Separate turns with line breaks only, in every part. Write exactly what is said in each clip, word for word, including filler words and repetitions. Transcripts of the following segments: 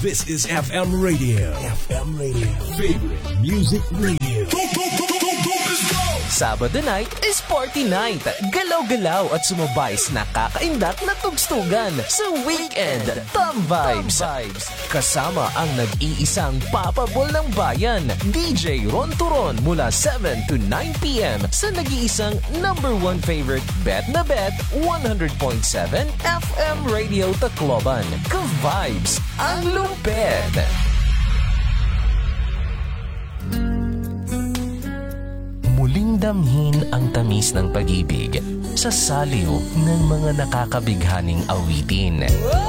This is F M Radio. F M Radio. Favorite Music Radio. Go, go, go, go, go, let's go!
Sabado night is party night. Galaw-galaw at sumabay sa nakakaindat na tugstugan sa weekend. Tom Vibes. Kasama ang nag-iisang papabol ng bayan, D J Ron Turon mula seven to nine p m sa nag-iisang number one favorite Bet na Bet one hundred point seven F M Radio Tacloban. Ka-vibes ang lupet. Muling damhin ang tamis ng pag-ibig sa saliw ng mga nakakabighaning awitin.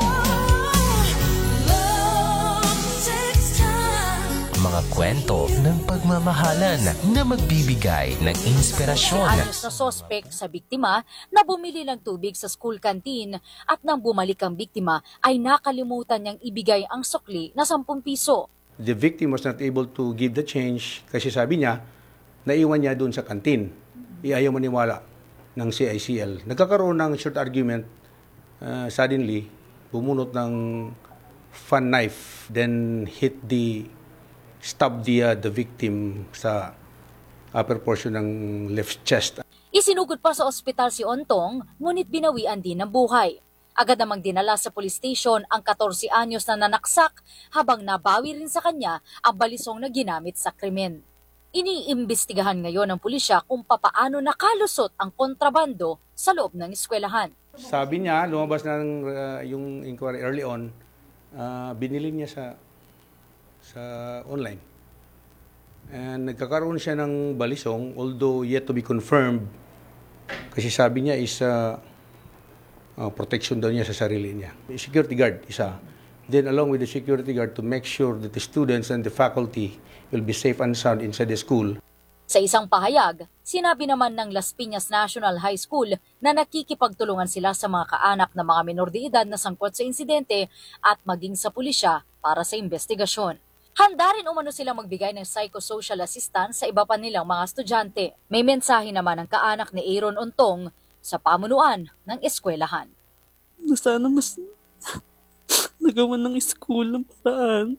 Mga kwento ng pagmamahalan na magbibigay ng inspirasyon.
Anos na sospek sa biktima na bumili ng tubig sa school canteen at nang bumalik ang biktima ay nakalimutan niyang ibigay ang sukli na sampung piso.
The victim was not able to give the change kasi sabi niya, naiwan niya doon sa kantin. Iayaw maniwala ng C I C L. Nagkakaroon ng short argument. Uh, suddenly, bumunot ng fun knife, then hit the, stab the, uh, the victim sa upper portion ng left chest.
Isinugod pa sa ospital si Ontong, ngunit binawian din ng buhay. Agad namang dinala sa police station ang fourteen anyos na nanaksak habang nabawi rin sa kanya ang balisong na ginamit sa krimen. Iniimbestigahan ngayon ng pulisya kung papaano nakalusot ang kontrabando sa loob ng eskwelahan.
Sabi niya, lumabas na uh, yung inquiry early on, uh, binili niya sa sa online. And nagkakaroon siya ng balisong, although yet to be confirmed, kasi sabi niya is uh, uh, protection daw niya sa sarili niya. Security guard, isa. Then along with the security guard to make sure that the students and the faculty will be safe and sound inside the school.
Sa isang pahayag, sinabi naman ng Las Piñas National High School na nakikipagtulungan sila sa mga kaanak ng mga menor de edad na sangkot sa insidente at maging sa pulisya para sa investigasyon. Handa rin umano silang magbigay ng psychosocial assistance sa iba pa nilang mga estudyante. May mensahe naman ng kaanak ni Aaron Ontong sa pamunuan ng eskwelahan.
Sana mas nagawan ng school ng paraan.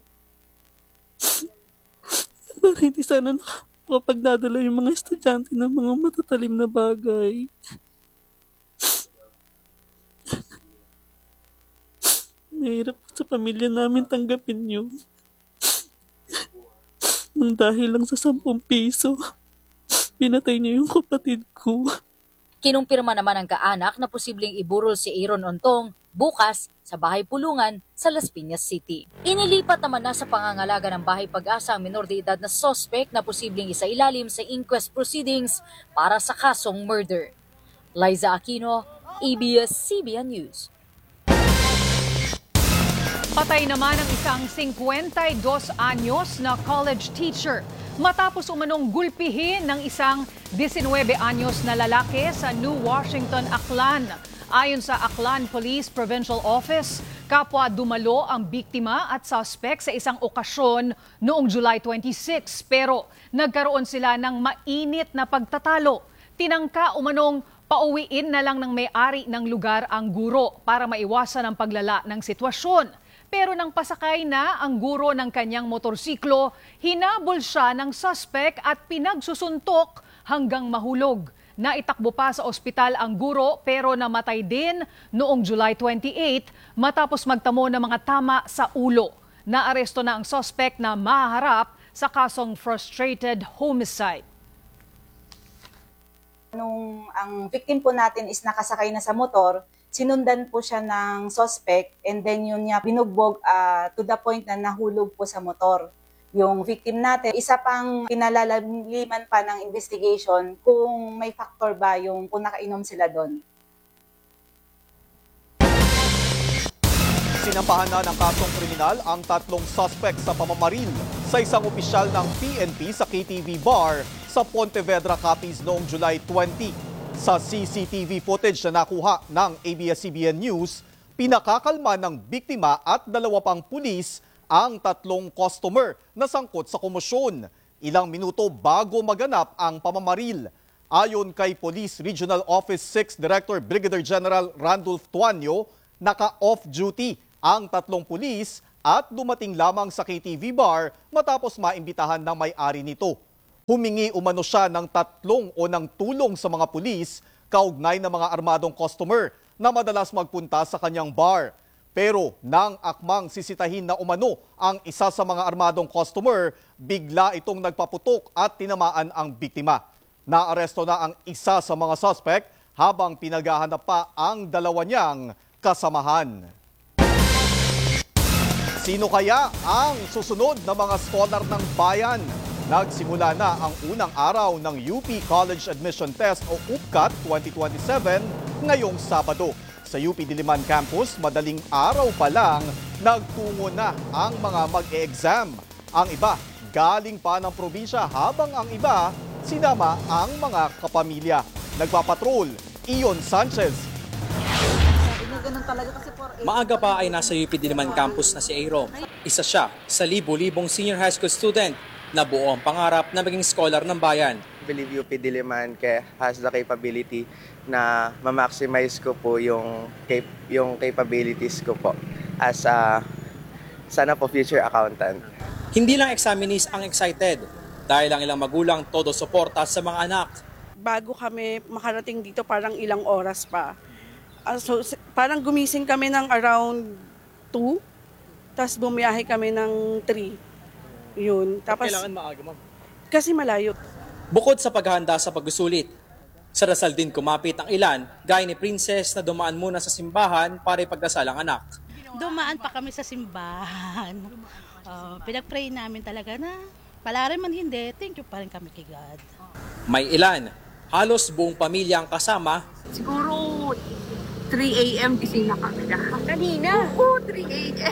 Para hindi sana nakapagdadala yung mga estudyante ng mga matatalim na bagay. Mahirap sa pamilya namin tanggapin yun. Nang dahil lang sa sampung piso, pinatay niya yung kapatid ko.
Kinumpirma naman ng kaanak na posibleng iburol si Aaron Ontong bukas sa bahay pulungan sa Las Piñas City. Inilipat naman na sa pangangalaga ng bahay Pag-asa ang menor de edad na suspect na posibleng isailalim sa inquest proceedings para sa kasong murder. Liza Aquino, A B S C B N News.
Patay naman ang isang fifty-two anyos na college teacher matapos umanong gulpihin ng isang nineteen anyos na lalaki sa New Washington, Aklan. Ayon sa Aklan Police Provincial Office, kapwa dumalo ang biktima at suspect sa isang okasyon noong July twenty-six pero nagkaroon sila ng mainit na pagtatalo. Tinangka umanong pauwiin na lang ng may-ari ng lugar ang guro para maiwasan ang paglala ng sitwasyon. Pero nang pasakay na ang guro ng kanyang motorsiklo, hinabol siya ng suspect at pinagsusuntok hanggang mahulog. Naitakbo pa sa ospital ang guro pero namatay din noong July twenty-eight matapos magtamo ng mga tama sa ulo. Naaresto na ang suspect na mahaharap sa kasong frustrated homicide.
Nung ang victim po natin is nakasakay na sa motor, sinundan po siya ng suspect and then yun niya binugbog uh, to the point na nahulog po sa motor. Yung victim natin, isa pang pinalalaliman pa ng investigation kung may factor ba yung kung nakainom sila doon.
Sinampahan na ng kasong kriminal ang tatlong suspect sa pamamaril sa isang opisyal ng P N P sa K T V bar sa Pontevedra, Capiz noong July twentieth. Sa C C T V footage na nakuha ng A B S C B N News, pinakakalma ng biktima at dalawa pang pulis ang tatlong customer na sangkot sa komosyon. Ilang minuto bago maganap ang pamamaril. Ayon kay Police Regional Office six Director Brigadier General Randolph Tuanyo, naka-off duty ang tatlong pulis at dumating lamang sa K T V bar matapos maimbitahan ng may-ari nito. Humingi umano siya ng tatlong o ng tulong sa mga pulis kaugnay ng mga armadong customer na madalas magpunta sa kanyang bar. Pero nang akmang sisitahin na umano ang isa sa mga armadong customer, bigla itong nagpaputok at tinamaan ang biktima. Naaresto na ang isa sa mga suspect habang pinaghahanap pa ang dalawa niyang kasamahan. Sino kaya ang susunod na mga scholar ng bayan? Nagsimula na ang unang araw ng U P College Admission Test o U P C A T twenty twenty-seven ngayong Sabado. Sa U P Diliman Campus, madaling araw pa lang, nagtungo na ang mga mag-e-exam. Ang iba, galing pa ng probinsya habang ang iba, sinama ang mga kapamilya. Nagpapatrol, Ion Sanchez.
Maaga pa ay nasa U P Diliman Campus na si Aaron. Isa siya sa libo-libong senior high school student na buo ang pangarap na maging scholar ng bayan.
I believe U P Diliman has the capability na ma-maximize ko po yung, cap yung capabilities ko po as a sana po future accountant.
Hindi lang examinees ang excited dahil ang ilang magulang todo suporta sa mga anak.
Bago kami makarating dito parang ilang oras pa. Uh, so parang gumising kami ng around two, tapos bumiyahe kami ng three. Yun. Tapos,
kailangan maaga, ma'am?
Kasi malayo.
Bukod sa paghahanda sa pagsusulit, sa dasal din kumapit ang ilan, gaya ni Princess na dumaan muna sa simbahan para ipagdasal ang anak.
Dumaan pa kami sa simbahan. Uh, pinag-pray namin talaga na palari man hindi, thank you pa rin kami kay God.
May ilan, halos buong pamilya ang kasama.
Siguro three a.m. gising na kami lahat. Kanina? Oo, three a.m.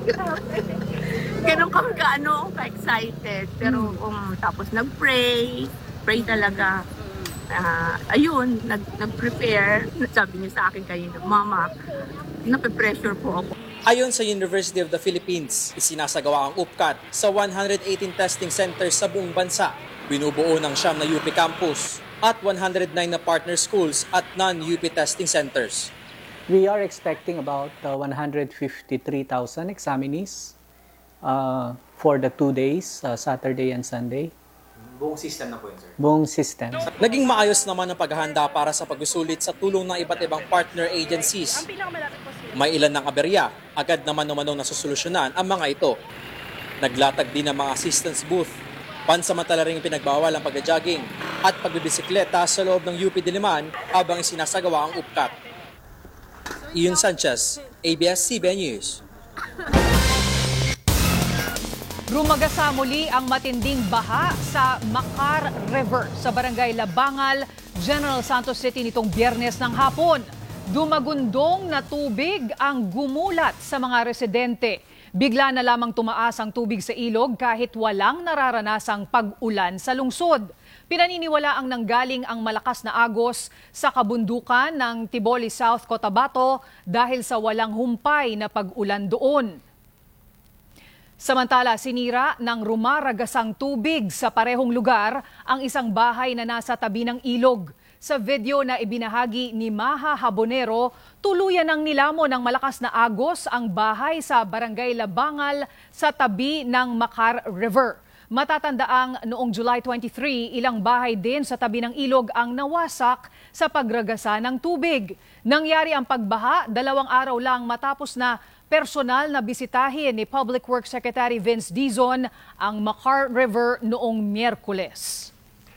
Ganun kami ka-ano, ka-excited. Pero um, tapos nag-pray, pray talaga. Uh, ayun, nag, nag-prepare. Sabi niya sa akin kayo, Mama, nape-pressure po ako.
Ayon sa University of the Philippines, isinasagawa ang U P C A T sa one hundred eighteen testing centers sa buong bansa. Binubuo ng siyam na U P campus at one hundred nine na partner schools at non-U P testing centers.
We are expecting about uh, one hundred fifty-three thousand examinees uh, for the two days, uh, Saturday and Sunday.
Buong system na po yun, sir?
Buong system.
Naging maayos naman ang paghahanda para sa pagsusulit sa tulong ng iba't ibang partner agencies. May ilan ng aberya, agad naman namanong nasusolusyonan ang mga ito. Naglatag din ng mga assistance booth. Pansamantala rin pinagbawal ang pagja-jogging at pagbibisikleta sa loob ng U P Diliman habang isinasagawa ang U P C A T. Ion Sanchez, A B S C B N News.
Rumagasa muli ang matinding baha sa Macar River sa Barangay Labangal, General Santos City nitong Biyernes ng hapon. Dumagundong na tubig ang gumulat sa mga residente. Bigla na lamang tumaas ang tubig sa ilog kahit walang nararanasang pag-ulan sa lungsod. Pinaniniwala ang nanggaling ang malakas na agos sa kabundukan ng Tiboli South, Cotabato dahil sa walang humpay na pag-ulan doon. Samantala, sinira ng rumaragasang tubig sa parehong lugar ang isang bahay na nasa tabi ng ilog. Sa video na ibinahagi ni Maha Habonero, tuluyan ng nilamon ng malakas na agos ang bahay sa Barangay Labangal sa tabi ng Macar River. Matatandaang noong July twenty-three, ilang bahay din sa tabi ng ilog ang nawasak sa pagragasa ng tubig. Nangyari ang pagbaha dalawang araw lang matapos na personal na bisitahin ni Public Works Secretary Vince Dizon ang Macar River noong Miyerkules.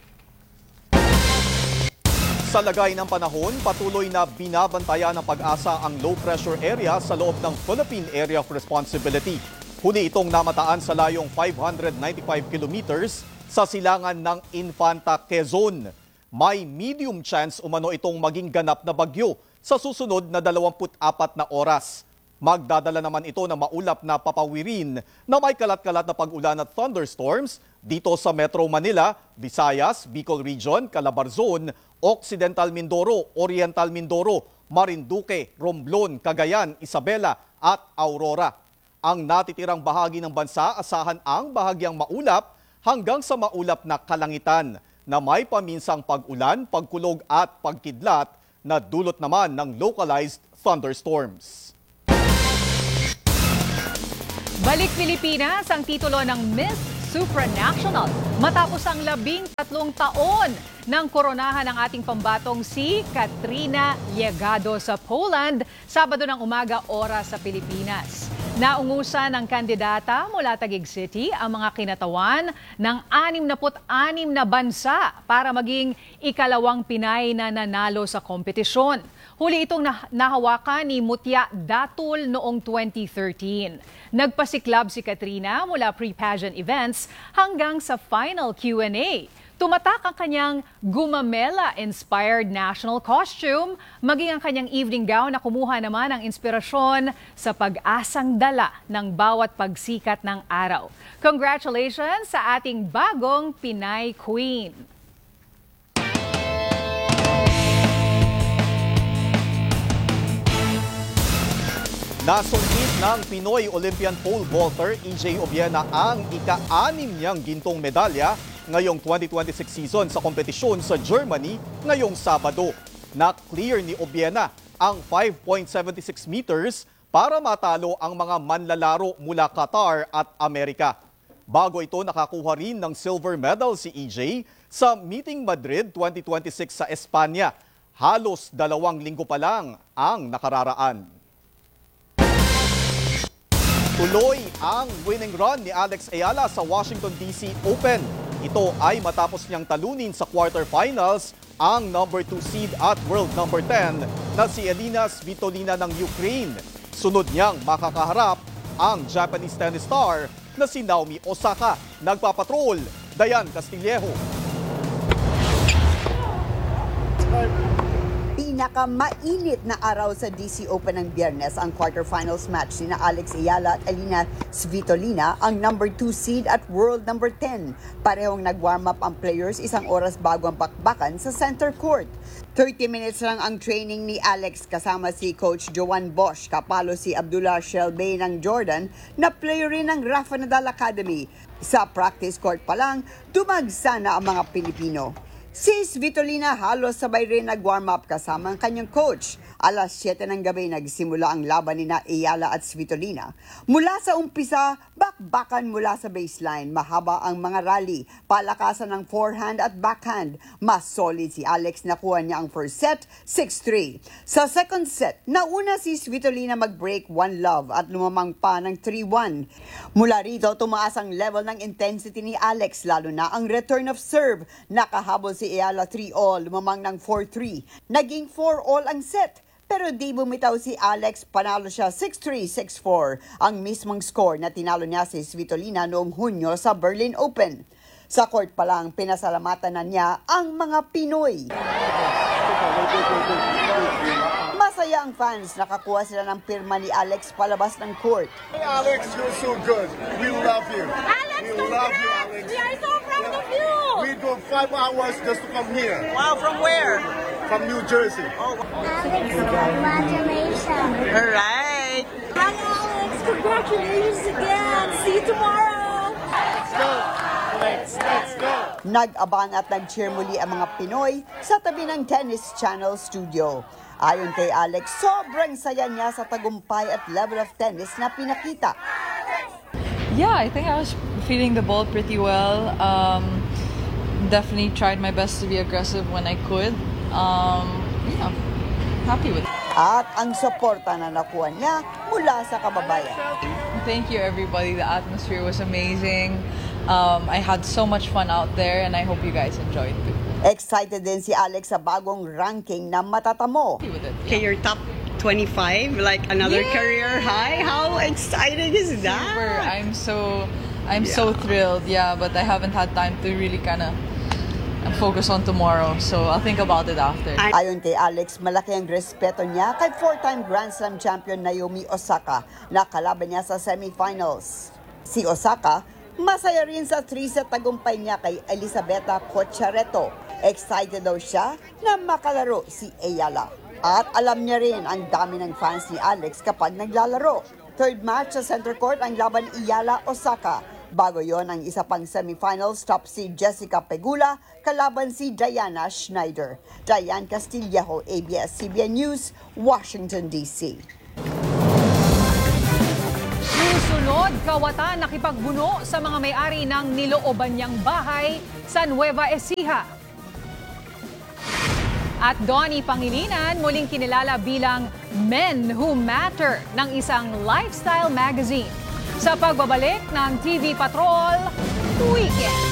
Sa lagay ng panahon, patuloy na binabantayan ng pag-asa ang low-pressure area sa loob ng Philippine Area of Responsibility. Huli itong namataan sa layong five hundred ninety-five kilometers sa silangan ng Infanta, Quezon. May medium chance umano itong maging ganap na bagyo sa susunod na dalawampu't apat na oras. Magdadala naman ito ng maulap na papawirin na may kalat-kalat na pag-ulan at thunderstorms dito sa Metro Manila, Visayas, Bicol Region, Calabarzon, Occidental Mindoro, Oriental Mindoro, Marinduque, Romblon, Cagayan, Isabela at Aurora. Ang natitirang bahagi ng bansa asahan ang bahagyang maulap hanggang sa maulap na kalangitan na may paminsang pag-ulan, pagkulog at pagkidlat na dulot naman ng localized thunderstorms.
Balik Pilipinas ang titulo ng Miss Supranational matapos ang labing tatlong taon ng koronahan ng ating pambatong si Katrina Llegado sa Poland, Sabado ng umaga oras sa Pilipinas. Naungusan ng kandidata mula Taguig City ang mga kinatawan ng anim na anim na bansa para maging ikalawang Pinay na nanalo sa kompetisyon. Huli itong nahawakan ni Mutya Datul noong twenty thirteen. Nagpasiklab si Katrina mula pre-pageant events hanggang sa final Q and A. Tumatak ang kanyang Gumamela-inspired national costume, maging ang kanyang evening gown na kumuha naman ng inspirasyon sa pag-asang dala ng bawat pagsikat ng araw. Congratulations sa ating bagong Pinay Queen!
Nasungkit ng Pinoy Olympian pole vaulter E J Obiena ang ika-anim niyang gintong medalya ngayong twenty twenty-six season sa kompetisyon sa Germany ngayong Sabado. Na-clear ni Obiena ang five point seven six meters para matalo ang mga manlalaro mula Qatar at Amerika. Bago ito, nakakuha rin ng silver medal si E J sa Meeting Madrid twenty twenty-six sa Espanya. Halos dalawang linggo pa lang ang nakararaan. Tuloy ang winning run ni Alex Ayala sa Washington D C Open. Ito ay matapos niyang talunin sa quarterfinals ang number two seed at world number ten na si Elina Svitolina ng Ukraine. Sunod niyang makakaharap ang Japanese tennis star na si Naomi Osaka. Nagpapatrol, Dayan Castillejo.
Pinakamainit na araw sa D C Open ng Biyernes ang quarterfinals match ni Alex Ayala at Elina Svitolina, ang number two seed at world number ten. Parehong nag-warm up ang players isang oras bago ang bakbakan sa center court. thirty minutes lang ang training ni Alex kasama si Coach Joan Bosch, kapalo si Abdullah Shelbay ng Jordan na player rin ng Rafa Nadal Academy. Sa practice court pa lang, dumagsa na ang mga Pilipino. Si Svitolina halos sabay rin nag-warm up kasama ang kanyang coach. Alas siyete ng gabi nagsimula ang laban ni na Ayala at Svitolina. Mula sa umpisa, bakbakan mula sa baseline. Mahaba ang mga rally, palakasan ng forehand at backhand. Mas solid si Alex, nakuha niya ang first set, six three. Sa second set, nauna si Svitolina mag-break one love at lumamang pa ng three one. Mula rito, tumaas ang level ng intensity ni Alex, lalo na ang return of serve. Nakahabol si Ayala three all, lumamang ng four three. Naging four all ang set. Pero di bumitaw si Alex, panalo siya six three, six four, ang mismong score na tinalo niya si Svitolina noong Hunyo sa Berlin Open. Sa court pa lang, pinasalamatan na niya ang mga Pinoy. Masaya ang fans, nakakuha sila ng pirma ni Alex palabas ng court.
Hey Alex, you're so good. We love you.
Alex,
we love you, Alex.
We are so proud of you.
We drove five hours just to come here.
Wow, from where?
From New Jersey.
Oh. Alex, congratulations.
All right.
Hi, Alex. Congratulations again. See you tomorrow.
Let's go. Let's, let's go.
Nag-aban at nag-cheer muli ang mga Pinoy sa tabi ng Tennis Channel studio. Ayon kay Alex, sobrang saya niya sa tagumpay at level of tennis na pinakita.
Yeah, I think I was feeling the ball pretty well. Um, definitely tried my best to be aggressive when I could. Um, yeah, happy with it.
At ang suporta na nakuha niya mula sa kababayan.
Thank you everybody. The atmosphere was amazing. Um, I had so much fun out there and I hope you guys enjoyed it.
Excited din si Alex sa bagong ranking na matatamo.
Okay, you're top twenty-five, like another
Yay!
career high. How exciting is that?
Super. I'm so, I'm
Yeah.
so thrilled. Yeah, but I haven't had time to really kind of focus on tomorrow. So I'll think about it after.
Ayon kay Alex, malaki ang respeto niya kay four-time Grand Slam champion Naomi Osaka na kalaban niya sa semifinals. Si Osaka, masaya rin sa three-set tagumpay niya kay Elisabetta Cocciaretto. Excited daw siya na makalaro si Ayala. At alam niya rin ang dami ng fans ni Alex kapag naglalaro. Third match sa center court ang laban Ayala-Osaka. Bago yon ang isa pang semifinals, top si Jessica Pegula, kalaban si Diana Schneider. Dayan Castillejo, A B S C B N News, Washington D C.
Susunod Sunod, kawatan nakipagbuno sa mga may-ari ng nilooban niyang bahay sa Nueva Ecija. At Donnie Pangilinan muling kinilala bilang Men Who Matter ng isang lifestyle magazine. Sa pagbabalik ng T V Patrol Weekend.